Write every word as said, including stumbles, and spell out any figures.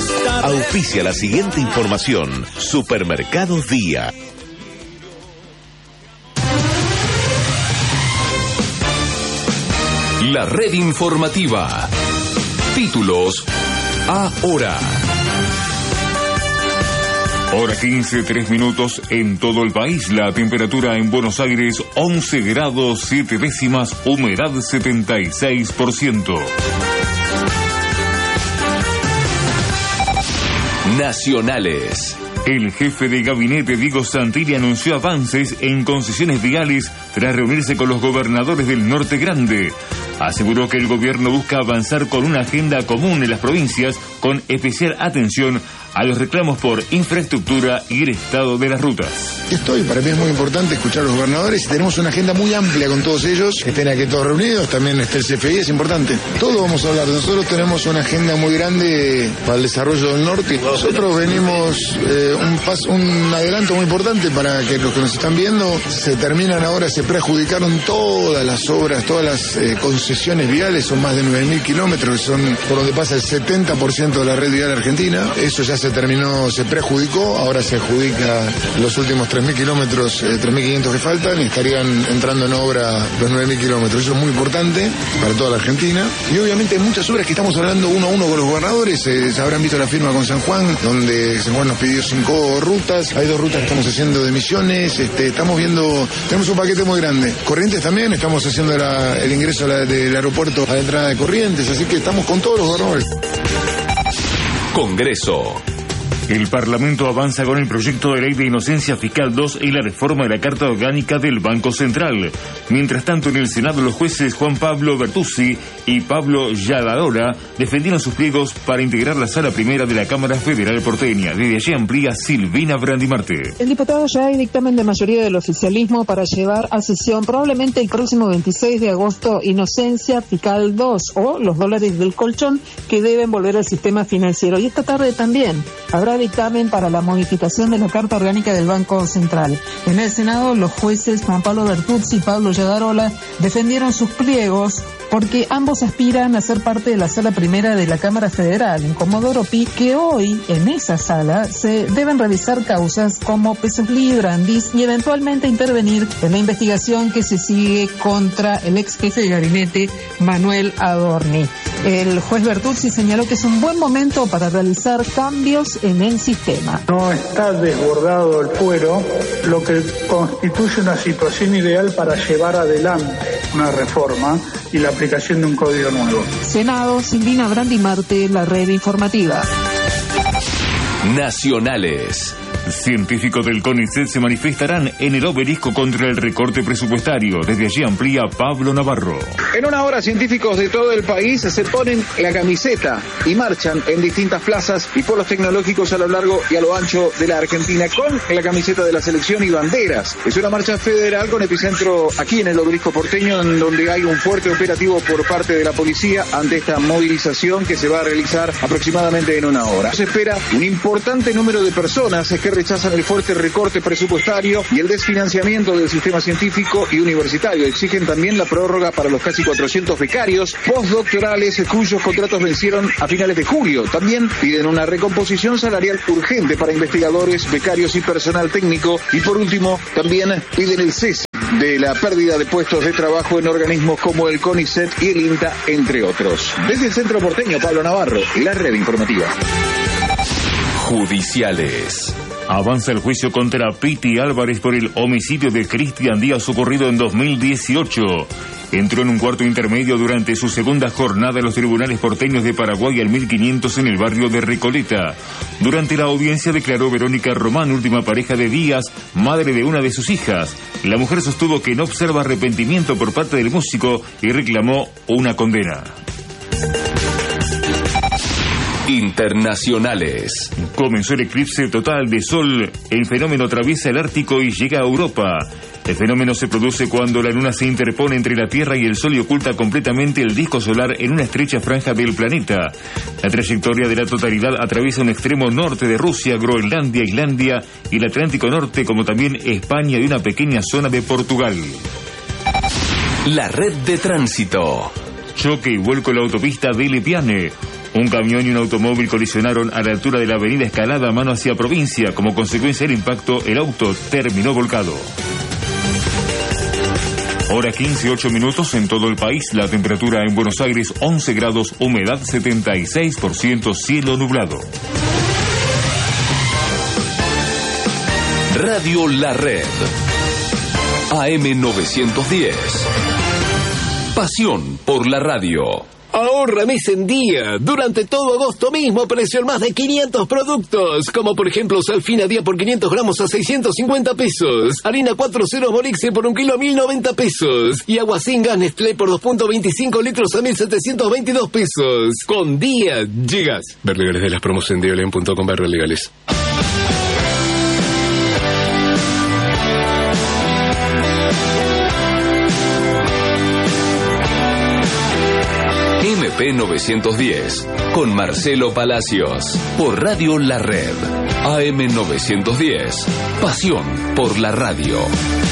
Auspicia la siguiente información. Supermercados Día. La red informativa. Títulos ahora. Hora quince, tres minutos en todo el país. La temperatura en Buenos Aires once grados siete décimas, humedad setenta y seis por ciento. Nacionales. El jefe de gabinete, Diego Santilli, anunció avances en concesiones viales tras reunirse con los gobernadores del Norte Grande. Aseguró que el gobierno busca avanzar con una agenda común en las provincias, con especial atención a los reclamos por infraestructura y el estado de las rutas. Estoy, para mí es muy importante escuchar a los gobernadores. Tenemos una agenda muy amplia con todos ellos. Estén aquí todos reunidos, también está el C F I, es importante. Todo vamos a hablar. Nosotros tenemos una agenda muy grande para el desarrollo del norte. Nosotros venimos eh, un paso, un adelanto muy importante para que los que nos están viendo, se terminan ahora, se preadjudicaron todas las obras, todas las eh, concesiones viales, son más de nueve mil kilómetros, que son por donde pasa el setenta por ciento de la red vial argentina. Eso ya se terminó, se preadjudicó, ahora se adjudica los últimos tres mil kilómetros, eh, tres mil quinientos que faltan, y estarían entrando en obra los nueve mil kilómetros. Eso es muy importante para toda la Argentina. Y obviamente hay muchas obras que estamos hablando uno a uno con los gobernadores. Eh, habrán visto la firma con San Juan, donde San Juan nos pidió cinco rutas. Hay dos rutas que estamos haciendo de Misiones. Este, estamos viendo, tenemos un paquete muy grande. Corrientes también, estamos haciendo la, el ingreso a la, del aeropuerto a la entrada de Corrientes, así que estamos con todos los gobernadores. Congreso. El Parlamento avanza con el proyecto de ley de inocencia fiscal dos y la reforma de la Carta Orgánica del Banco Central. Mientras tanto, en el Senado, los jueces Juan Pablo Bertuzzi y Pablo Yadadora defendieron sus pliegos para integrar la Sala Primera de la Cámara Federal porteña. Desde allí amplía Silvina Brandimarte. El diputado ya hay dictamen de mayoría del oficialismo para llevar a sesión probablemente el próximo veintiséis de agosto inocencia fiscal dos, o los dólares del colchón que deben volver al sistema financiero. Y esta tarde también habrá dictamen para la modificación de la Carta Orgánica del Banco Central. En el Senado, los jueces Juan Pablo Bertuzzi y Pablo Yadarola defendieron sus pliegos porque ambos aspiran a ser parte de la Sala Primera de la Cámara Federal en Comodoro Pi, que hoy en esa sala se deben revisar causas como Pesos Libra, Andis y eventualmente intervenir en la investigación que se sigue contra el ex jefe de gabinete Manuel Adorni. El juez Bertuzzi señaló que es un buen momento para realizar cambios en el sistema. No está desbordado el fuero, lo que constituye una situación ideal para llevar adelante una reforma y la aplicación de un código nuevo. Senado, Silvina Brandimarte, la red informativa. Nacionales. Científicos del CONICET se manifestarán en el obelisco contra el recorte presupuestario. Desde allí amplía Pablo Navarro. En una hora, científicos de todo el país se ponen la camiseta y marchan en distintas plazas y polos tecnológicos a lo largo y a lo ancho de la Argentina con la camiseta de la selección y banderas. Es una marcha federal con epicentro aquí en el obelisco porteño, en donde hay un fuerte operativo por parte de la policía ante esta movilización que se va a realizar aproximadamente en una hora. Se espera un importante número de personas que rechazan el fuerte recorte presupuestario y el desfinanciamiento del sistema científico y universitario. Exigen también la prórroga para los casi cuatrocientos becarios postdoctorales cuyos contratos vencieron a finales de julio. También piden una recomposición salarial urgente para investigadores, becarios y personal técnico. Y por último, también piden el cese de la pérdida de puestos de trabajo en organismos como el CONICET y el INTA, entre otros. Desde el Centro Porteño, Pablo Navarro, la red informativa. Judiciales. Avanza el juicio contra Piti Álvarez por el homicidio de Cristian Díaz ocurrido en dos mil dieciocho. Entró en un cuarto intermedio durante su segunda jornada en los tribunales porteños de Paraguay al mil quinientos en el barrio de Recoleta. Durante la audiencia declaró Verónica Román, última pareja de Díaz, madre de una de sus hijas. La mujer sostuvo que no observa arrepentimiento por parte del músico y reclamó una condena. Internacionales. Comenzó el eclipse total de Sol. El fenómeno atraviesa el Ártico y llega a Europa. El fenómeno se produce cuando la luna se interpone entre la Tierra y el Sol y oculta completamente el disco solar en una estrecha franja del planeta. La trayectoria de la totalidad atraviesa un extremo norte de Rusia, Groenlandia, Islandia y el Atlántico Norte, como también España y una pequeña zona de Portugal. La red de tránsito. Choque y vuelco en la autopista de Lepiane. Un camión y un automóvil colisionaron a la altura de la avenida Escalada, mano hacia provincia. Como consecuencia del impacto, el auto terminó volcado. Hora quince, ocho minutos en todo el país. La temperatura en Buenos Aires once grados, humedad setenta y seis por ciento, cielo nublado. Radio La Red. A M novecientos diez. Pasión por la radio. Ahorra mes en día. Durante todo agosto mismo precio en más de quinientos productos, como por ejemplo sal fina día por quinientos gramos a seiscientos cincuenta pesos, harina cuatro ceros Borixe por un kilo a mil noventa pesos y agua sin gas Nestlé por dos punto veinticinco litros a mil setecientos veintidós pesos. Con día llegas. Ver legales de las promos en diolén punto com barra legales. M P novecientos diez, con Marcelo Palacios, por Radio La Red. A M novecientos diez, pasión por la radio.